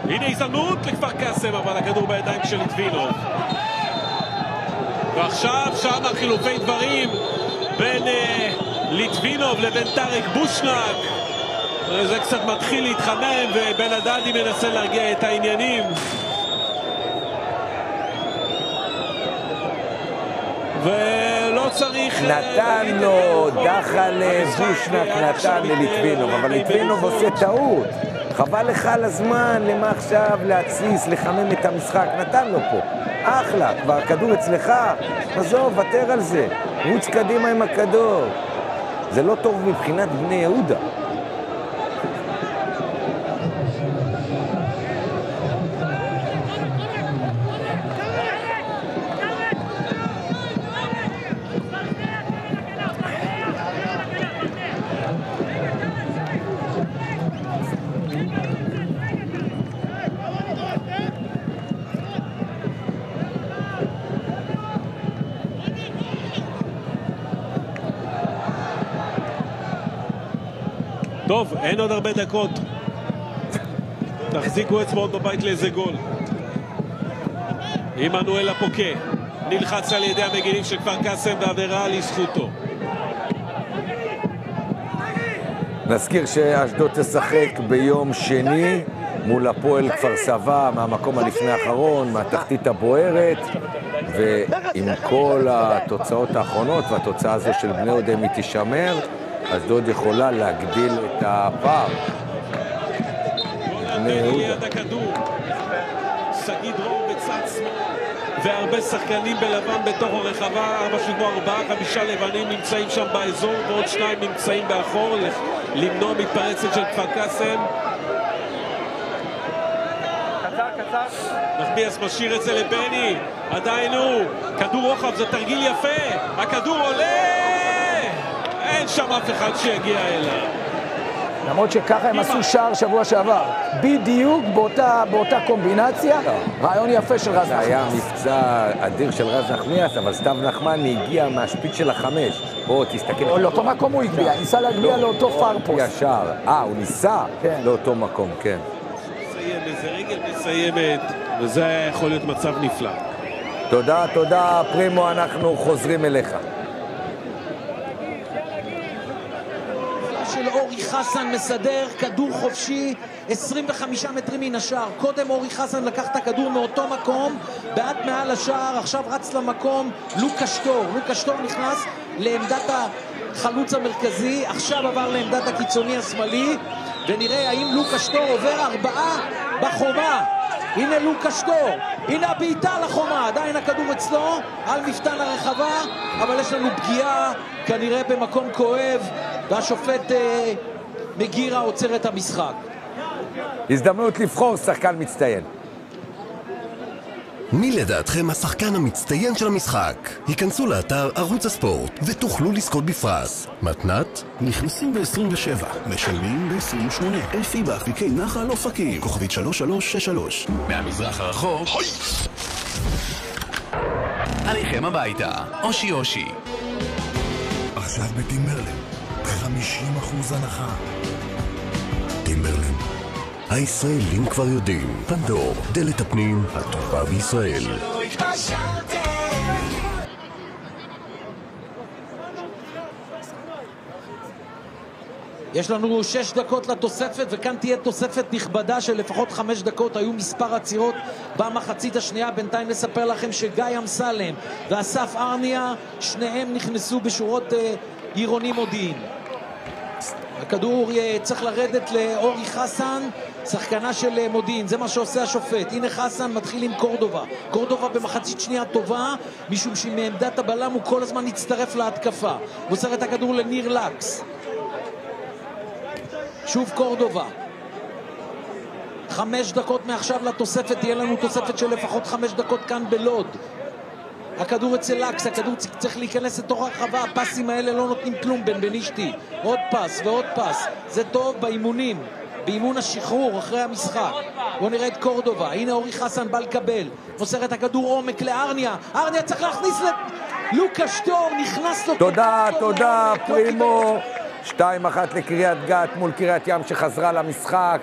הנה הזדמנות לכפר קאסם, אבל הכדור בידיים של ליטבינוב. ועכשיו שם חילופי דברים בין ליטבינוב לבין טארק בושנק. זה קצת מתחיל להתחמם, ובן הדדי מנסה להרגיע את העניינים. ולא צריך... נתן לו, דחל בושנק נתן לליטבינוב, אבל ליטבינוב עושה טעות. חבל לך על הזמן, למה עכשיו להתסיס, לחמם את המשחק, נתן לו פה. אחלה, כבר הכדור אצלך, עזוב, ותר על זה, רוץ קדימה עם הכדור. זה לא טוב מבחינת בני יהודה. טוב, אין עוד הרבה דקות. תחזיקו אצבעות בבית לאיזה גול. עמנואל הפוקה נלחץ על ידי המגינים של כפר קאסם בעבירה לזכותו. נזכיר שאשדוד תשחק ביום שני מול הפועל כפר סבא מהמקום הלפני האחרון, מהתחתית הבוערת, ועם כל התוצאות האחרונות והתוצאה הזו של בני יהודה אם היא תישמר, אשדוד יכולה להגדיל את הפער. בני יהודה. הכדור. שגיא דרור בצד שמאל. והרבה שחקנים בלבן בתוך הרחבה, 4-5 לבנים נמצאים שם באזור, ועוד 2 נמצאים באחור, למנוע מתפרצת של כפר קאסם. נחמיאס משאיר את זה לבני, עדיין הוא, כדור רוחב, זה תרגיל יפה, הכדור עולה, אין שם אף אחד שיגיע אליו. למרות שככה הם עשו שער שבוע שעבר, בדיוק באותה קומבינציה, רעיון יפה של רז נחמיאס. זה היה מבצע אדיר של רז נחמיאס, אבל סתיו נחמני הגיע מהשפיץ של 5. בוא תסתכל. לאותו מקום הוא הגביע, ניסה להגביע לאותו פארפוס. ישר, הוא ניסה לאותו מקום, כן. איזה רגל מסיימת, וזה יכול להיות מצב נפלא. תודה, פרימו, אנחנו חוזרים אליך. של אורי חסן מסדר, כדור חופשי, 25 מטרים מן השער. קודם אורי חסן לקח את הכדור מאותו מקום, בעט מעל השער, עכשיו רץ למקום לוקה שטור. לוקה שטור נכנס לעמדת החלוץ המרכזי, עכשיו עבר לעמדת הקיצוני השמאלי, ונראה האם לוקה שטור עובר 4 בחומה. הנה לוקה שטור, הנה הבעיטה לחומה, עדיין הכדור אצלו על מפתן הרחבה, אבל יש לנו פגיעה כנראה במקום כואב, והשופט מגירה עוצר את המשחק. הזדמנות לבחור שחקן מצטיין. מי לדעתכם השחקן המצטיין של המשחק? היכנסו לאתר ערוץ הספורט ותוכלו לזכות בפרס. מתנת? נכנסים ב-27, משלמים ב-28. אלפי באפיקי נחל אופקים, כוכבית 3363. מהמזרח הרחוק, עליכם הביתה, אושי אושי. עכשיו בטימברלן, 50% הנחה. טימברלן. הישראלים כבר יודעים, פנדור, דלת הפנים הטובה בישראל. יש לנו 6 דקות לתוספת, וכאן תהיה תוספת נכבדה של לפחות 5 דקות. היו מספר עצירות במחצית השנייה. בינתיים נספר לכם שגיא אמסלם ואסף ארניה, שניהם נכנסו בשורות עירוני מודיעין. הכדור צריך לרדת לאורי חסן, שחקנה של מודיעין, זה מה שעושה השופט. הנה חסן מתחיל עם קורדובה. קורדובה במחצית שנייה טובה, משום שמעמדת הבלם הוא כל הזמן יצטרף להתקפה. מוסר את הכדור לניר לקס. שוב קורדובה. 5 דקות מעכשיו לתוספת, תהיה לנו תוספת של לפחות 5 דקות כאן בלוד. הכדור אצל לקס, הכדור צריך להיכנס לתוך הרחבה, הפסים האלה לא נותנים כלום בן בנישתי. עוד פס ועוד פס, זה טוב באימונים, באימון השחרור אחרי המשחק. בואו נראה את קורדובה, הנה אורי חסן בא לקבל, מוסר את הכדור עומק לארניה, ארניה צריך להכניס לוקה שטור, נכנס לו. תודה, פרימו. 2-1 לקריית גת מול קריית ים שחזרה למשחק.